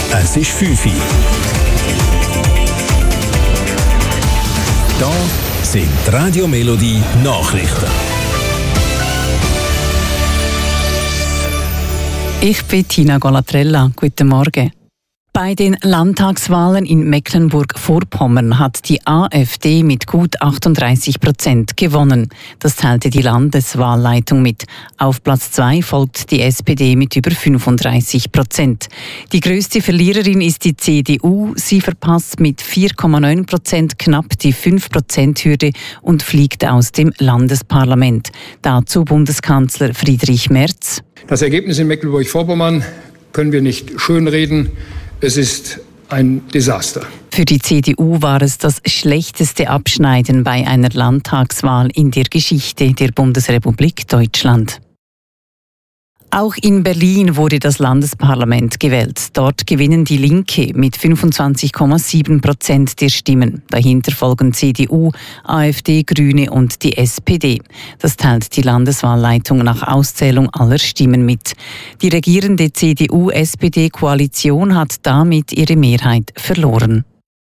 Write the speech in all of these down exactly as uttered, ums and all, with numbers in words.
Es ist fünf Uhr. Da sind die Radio Melodie Nachrichten. Ich bin Tina Golatrella. Guten Morgen. Bei den Landtagswahlen in Mecklenburg-Vorpommern hat die AfD mit gut achtunddreißig Prozent gewonnen. Das teilte die Landeswahlleitung mit. Auf Platz zwei folgt die S P D mit über fünfunddreißig Prozent. Die grösste Verliererin ist die C D U. Sie verpasst mit vier Komma neun Prozent knapp die fünf Prozent Hürde und fliegt aus dem Landesparlament. Dazu Bundeskanzler Friedrich Merz. Das Ergebnis in Mecklenburg-Vorpommern können wir nicht schönreden. Es ist ein Desaster. Für die C D U war es das schlechteste Abschneiden bei einer Landtagswahl in der Geschichte der Bundesrepublik Deutschland. Auch in Berlin wurde das Landesparlament gewählt. Dort gewinnen die Linke mit fünfundzwanzig Komma sieben Prozent der Stimmen. Dahinter folgen C D U, AfD, Grüne und die S P D. Das teilt die Landeswahlleitung nach Auszählung aller Stimmen mit. Die regierende C D U-S P D-Koalition hat damit ihre Mehrheit verloren.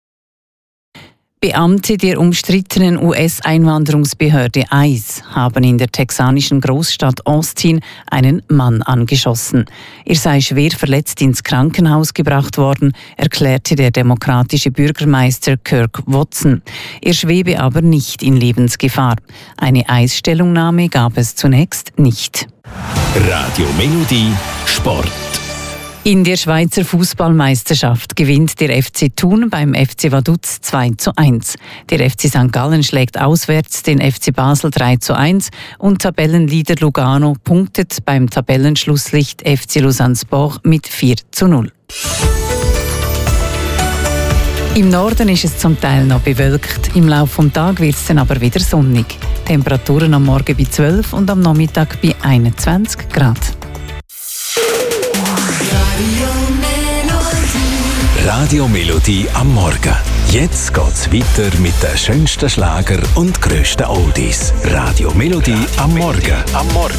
Beamte der umstrittenen U S-Einwanderungsbehörde I C E haben in der texanischen Großstadt Austin einen Mann angeschossen. Er sei schwer verletzt ins Krankenhaus gebracht worden, erklärte der demokratische Bürgermeister Kirk Watson. Er schwebe aber nicht in Lebensgefahr. Eine I C E-Stellungnahme gab es zunächst nicht. Radio Melodie Sport. In der Schweizer Fußballmeisterschaft gewinnt der F C Thun beim F C Vaduz zwei zu eins. Der F C Sankt Gallen schlägt auswärts den F C Basel drei zu eins und Tabellenleader Lugano punktet beim Tabellenschlusslicht F C Lausanne Sport mit vier zu null. Im Norden ist es zum Teil noch bewölkt. Im Laufe des Tages wird es dann aber wieder sonnig. Temperaturen am Morgen bei zwölf und am Nachmittag bei einundzwanzig Grad. Radio Melodie am Morgen. Jetzt geht's weiter mit den schönsten Schlager und grössten Oldies. Radio Melodie am Morgen. Am Morgen.